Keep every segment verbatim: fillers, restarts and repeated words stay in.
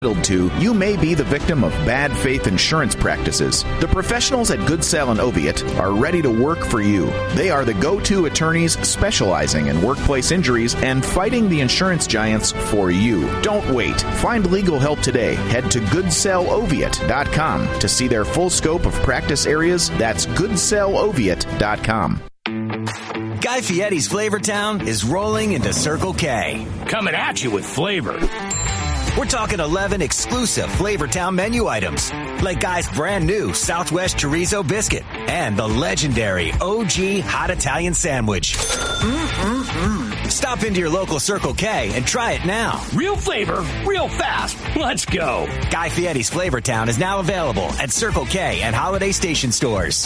to, you may be the victim of bad faith insurance practices. The professionals at Goodsell and Oviatt are ready to work for you. They are the go-to attorneys specializing in workplace injuries and fighting the insurance giants for you. Don't wait. Find legal help today. Head to good sell oviatt dot com to see their full scope of practice areas. That's good sell oviatt dot com. Guy Fieri's Flavortown is rolling into Circle K. Coming at you with flavor. We're talking eleven exclusive Flavortown menu items, like Guy's brand new Southwest Chorizo Biscuit and the legendary O G Hot Italian Sandwich. Mm-mm-mm. Stop into your local Circle K and try it now. Real flavor, real fast. Let's go. Guy Fieri's Flavortown is now available at Circle K and Holiday Station stores.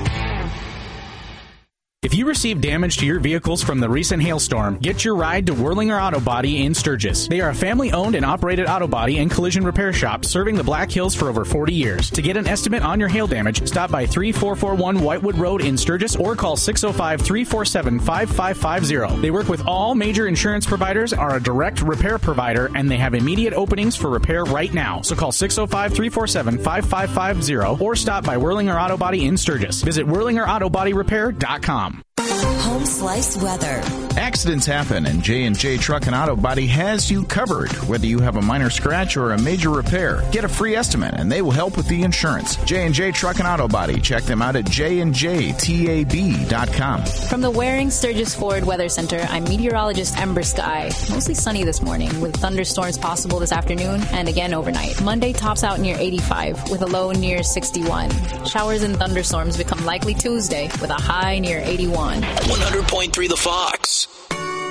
If you receive damage to your vehicles from the recent hailstorm, get your ride to Whirlinger Auto Body in Sturgis. They are a family-owned and operated auto body and collision repair shop serving the Black Hills for over forty years. To get an estimate on your hail damage, stop by three four four one Whitewood Road in Sturgis or call six oh five, three four seven, five five five zero. They work with all major insurance providers, are a direct repair provider, and they have immediate openings for repair right now. So call six oh five, three four seven, five five five zero or stop by Whirlinger Auto Body in Sturgis. Visit whirlinger auto body repair dot com. Home Slice Weather. Accidents happen, and J and J Truck and Auto Body has you covered. Whether you have a minor scratch or a major repair, get a free estimate, and they will help with the insurance. J and J Truck and Auto Body. Check them out at j and j tab dot com. From the Waring Sturgis Ford Weather Center, I'm meteorologist Ember Sky. Mostly sunny this morning, with thunderstorms possible this afternoon and again overnight. Monday tops out near eighty-five, with a low near sixty-one. Showers and thunderstorms become likely Tuesday, with a high near eighty-one. one hundred point three The Fox.